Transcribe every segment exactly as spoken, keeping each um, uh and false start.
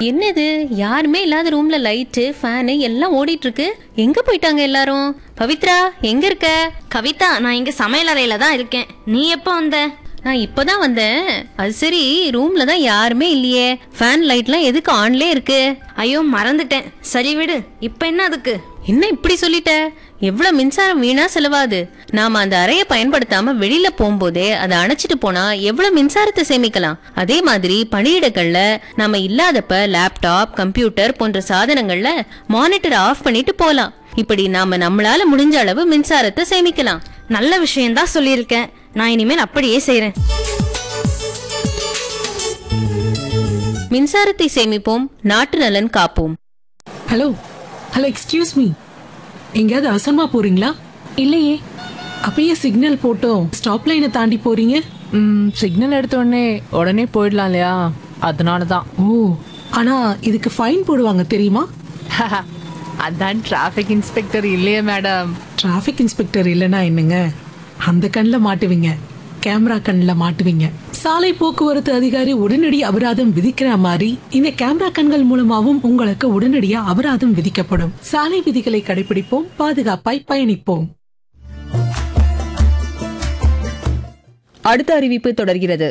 என்னது, யாருமே இல்லாத ரூம்ல லைட்டு ஃபேனு எல்லாம் ஓடிட்டு இருக்கு. எங்க போயிட்டாங்க எல்லாரும்? பவித்ரா, எங்க இருக்க? கவிதா, நான் இங்க சமையல் அறையில தான் இருக்கேன். நீ எப்போ வந்த? நான் இப்பதான் வந்தேன். அது சரி, ரூம்ல தான் யாருமே இல்லையே. ஃபேன் லைட்லாம் எதுக்கு ஆன்லே இருக்கு? ஐயோ, மறந்துட்டேன். சரி விடு. இப்ப என்ன அதுக்கு? என்ன இப்படி சொல்லிட்ட? எவ்வளவு மின்சாரம் வீணா செலவாது. நாம அந்த அறையை பயன்படுத்தாம வெளியில போகும்போதே அதை அணைச்சிட்டு போனா எவ்வளவு மின்சாரத்தை சேமிக்கலாம். அதே மாதிரி பணியிடங்கள்ல நாம இல்லாதப்ப லேப்டாப், கம்ப்யூட்டர் போன்ற சாதனங்கள்ல மானிட்டர் ஆஃப் பண்ணிட்டு போலாம். இப்படி நாம நம்மளால முடிஞ்ச அளவு மின்சாரத்தை சேமிக்கலாம். நல்ல விஷயம்தான் சொல்லியிருக்கேன். நான் இனிமேல் அப்படியே செய்றேன். மின்சாரத்தை சேமிப்போம், நாட்டு நலன் காப்போம். ஹலோ ஹலோ எக்ஸ்கியூஸ் மீ, எங்கேயாவது அவசரமா போறீங்களா? இல்லையே. அப்பயே சிக்னல் போட்டோம் ஸ்டாப் லைனை தாண்டி போறீங்க. ம் சிக்னல் எடுத்த உடனே உடனே போயிடலாம் இல்லையா, அதனால தான். ஓ, ஆனா இதுக்கு ஃபைன் போடுவாங்க தெரியுமா? அதான் டிராஃபிக் இன்ஸ்பெக்டர் இல்லையே மேடம். டிராஃபிக் இன்ஸ்பெக்டர் இல்லைன்னா என்னங்க, அந்த கண்ணில் மாட்டுவீங்க, கேமரா கண்ணில் மாட்டுவீங்க. சாலை போக்குவரத்து அதிகாரி உடனடி அபராதம் விதிக்கிற மாதிரி இந்த கேமரா கண்கள் மூலமாவும் உங்களுக்கு உடனடியா அபராதம் விதிக்கப்படும். சாலை விதிகளை கடைபிடிப்போம், பாதுகாப்பாய் பயணிப்போம். அடுத்த அறிவிப்பு தொடர்கிறது.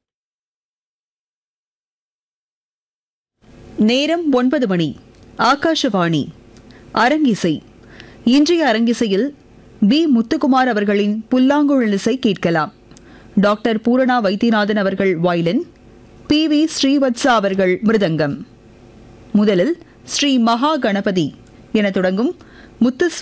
நேரம் ஒன்பது மணி. ஆகாஷவாணி. அரங்கிசை. இன்றைய அரங்கிசையில் பி முத்துக்குமார் அவர்களின் புல்லாங்குழல் இசை கேட்கலாம். டாக்டர் பூரணா வைத்தியநாதன் அவர்கள் வயலின், பி வி ஸ்ரீவத்சா அவர்கள் மிருதங்கம். முதலில் ஸ்ரீ மகா கணபதி என தொடங்கும் முத்துஸ்வர